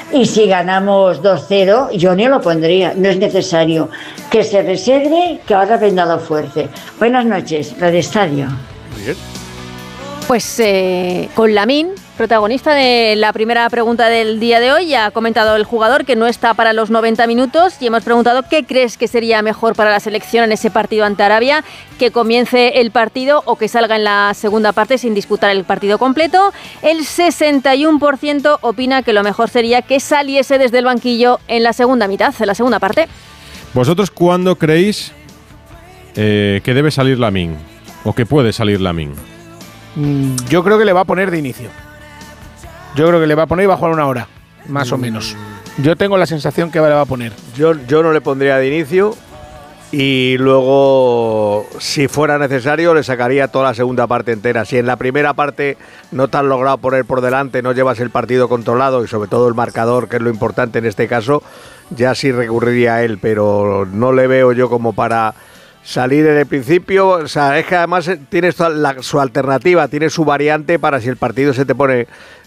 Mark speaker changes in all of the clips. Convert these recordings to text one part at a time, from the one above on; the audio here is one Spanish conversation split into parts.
Speaker 1: Y si ganamos 2-0, yo ni lo pondría, no es necesario. Que se reserve, que ahora vendrá lo fuerte. Buenas noches, Radio Estadio.
Speaker 2: Bien.
Speaker 3: Pues con Lamine, protagonista de la primera pregunta del día de hoy, ya ha comentado el jugador que no está para los 90 minutos y hemos preguntado qué crees que sería mejor para la selección en ese partido ante Arabia, que comience el partido o que salga en la segunda parte sin disputar el partido completo. El 61% opina que lo mejor sería que saliese desde el banquillo en la segunda mitad, en la segunda parte.
Speaker 2: ¿Vosotros cuándo creéis que debe salir Lamine o que puede salir Lamine?
Speaker 4: Yo creo que le va a poner de inicio. Yo creo que le va a poner y va a jugar una hora, más o menos. Yo tengo la sensación que le va a poner.
Speaker 5: Yo no le pondría de inicio y luego, si fuera necesario, le sacaría toda la segunda parte entera. Si en la primera parte no te has logrado poner por delante, no llevas el partido controlado y sobre todo el marcador, que es lo importante en este caso, ya sí recurriría a él, pero no le veo yo como para salir en el principio. O sea, es que además tiene su alternativa, tiene su variante para si el partido se te pone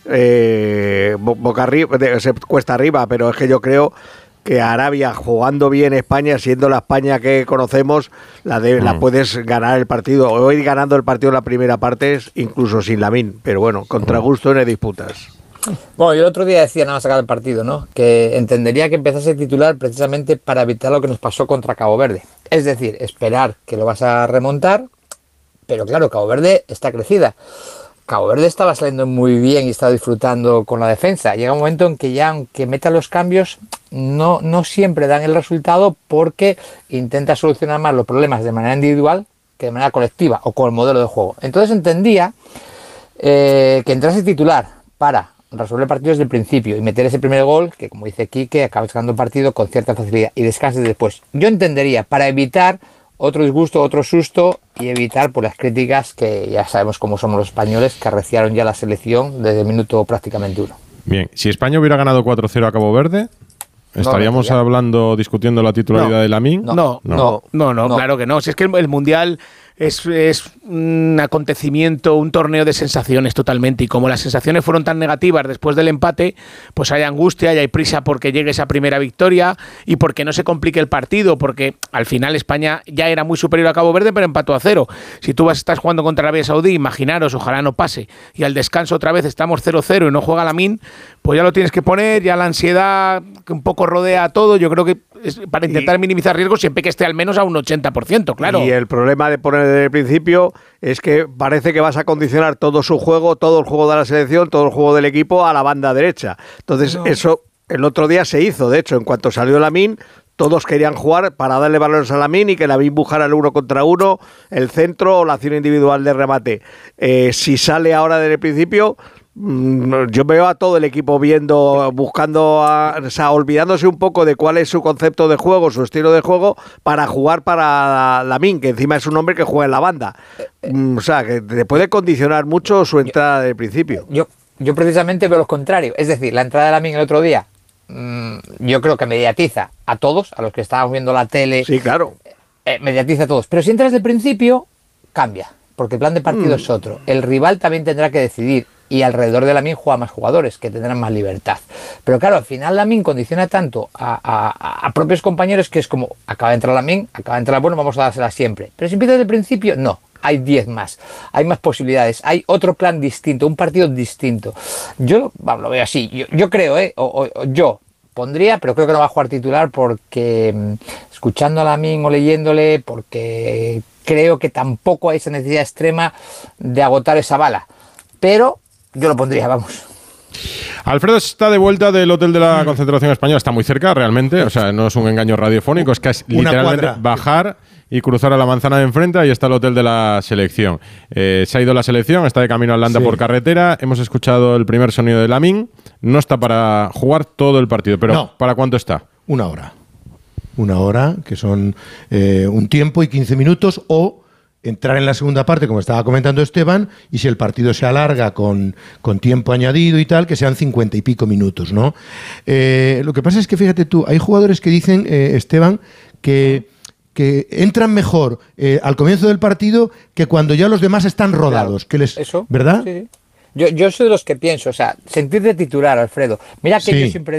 Speaker 5: boca arriba, se cuesta arriba, pero es que yo creo que Arabia, jugando bien España, siendo la España que conocemos, la puedes ganar el partido. Hoy ganando el partido en la primera parte, incluso sin Lamine, pero bueno, contra gusto no hay disputas.
Speaker 6: Bueno, yo el otro día decía, nada más sacar el partido, ¿no?, que entendería que empezase titular precisamente para evitar lo que nos pasó contra Cabo Verde. Es decir, esperar que lo vas a remontar, pero claro, Cabo Verde está crecida. Cabo Verde estaba saliendo muy bien y estaba disfrutando con la defensa. Llega un momento en que ya, aunque meta los cambios, no siempre dan el resultado porque intenta solucionar más los problemas de manera individual que de manera colectiva o con el modelo de juego. Entonces entendía que entrase titular para resolver el partido desde el principio y meter ese primer gol, que como dice Quique, acabas ganando el partido con cierta facilidad y descanses después. Yo entendería, para evitar otro disgusto, otro susto y evitar por las críticas que ya sabemos cómo somos los españoles, que arreciaron ya la selección desde el minuto prácticamente 1.
Speaker 2: Bien, si España hubiera ganado 4-0 a Cabo Verde, ¿estaríamos discutiendo la titularidad de Lamine?
Speaker 4: No, claro que no. Si es que el Mundial es un acontecimiento, un torneo de sensaciones totalmente, y como las sensaciones fueron tan negativas después del empate, pues hay angustia y hay prisa porque llegue esa primera victoria y porque no se complique el partido, porque al final España ya era muy superior a Cabo Verde, pero empató a 0. Si tú estás jugando contra Arabia Saudí, imaginaros, ojalá no pase, y al descanso otra vez estamos 0-0 y no juega Lamine, pues ya lo tienes que poner, ya la ansiedad que un poco rodea a todo, yo creo que es para intentar minimizar riesgos siempre que esté al menos a un 80%, claro.
Speaker 5: Y el problema de poner desde el principio es que parece que vas a condicionar todo su juego, todo el juego de la selección, todo el juego del equipo a la banda derecha. Entonces eso el otro día se hizo, de hecho, en cuanto salió Lamine, todos querían jugar para darle balones a Lamine y que Lamine buscara el 1 contra 1, el centro o la acción individual de remate. Si sale ahora desde el principio, yo veo a todo el equipo buscando, olvidándose un poco de cuál es su concepto de juego, su estilo de juego, para jugar para Lamine, que encima es un hombre que juega en la banda. Que te puede condicionar mucho su entrada del principio.
Speaker 6: Yo precisamente veo lo contrario. Es decir, la entrada de Lamine el otro día, yo creo que mediatiza a todos, a los que estábamos viendo la tele.
Speaker 5: Sí, claro.
Speaker 6: Mediatiza a todos. Pero si entras desde el principio, cambia, porque el plan de partido es otro. El rival también tendrá que decidir. Y alrededor de Lamine juega más jugadores que tendrán más libertad. Pero claro, al final Lamine condiciona tanto a propios compañeros que es como, acaba de entrar Lamine, acaba de entrar, bueno, vamos a dársela siempre. Pero si empieza desde el principio, no. Hay 10 más, hay más posibilidades, hay otro plan distinto, un partido distinto. Yo lo veo así, yo creo, yo pondría, pero creo que no va a jugar titular porque escuchando a Lamine o leyéndole, porque creo que tampoco hay esa necesidad extrema de agotar esa bala. Pero yo lo pondría, vamos.
Speaker 2: Alfredo está de vuelta del hotel de la concentración española, está muy cerca realmente, o sea, no es un engaño radiofónico, es que es literalmente bajar y cruzar a la manzana de enfrente, ahí está el hotel de la selección. Se ha ido la selección, está de camino a Landa por carretera, hemos escuchado el primer sonido de Lamine, no está para jugar todo el partido, pero no. ¿Para cuánto está?
Speaker 7: Una hora, que son un tiempo y 15 minutos, o entrar en la segunda parte, como estaba comentando Esteban, y si el partido se alarga con tiempo añadido y tal, que sean 50 y pico minutos, ¿no? Lo que pasa es que, fíjate tú, hay jugadores que dicen, Esteban, que entran mejor al comienzo del partido que cuando ya los demás están rodados. Claro, ¿eso? ¿Verdad?
Speaker 6: Sí. Yo soy de los que pienso, sentir de titular, Alfredo. Mira que yo siempre